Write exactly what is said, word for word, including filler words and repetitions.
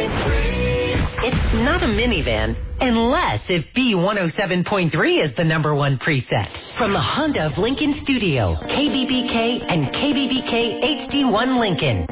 It's not a minivan, unless if B one oh seven point three is the number one preset. From the Honda of Lincoln studio, K B B K and K B B K H D one Lincoln.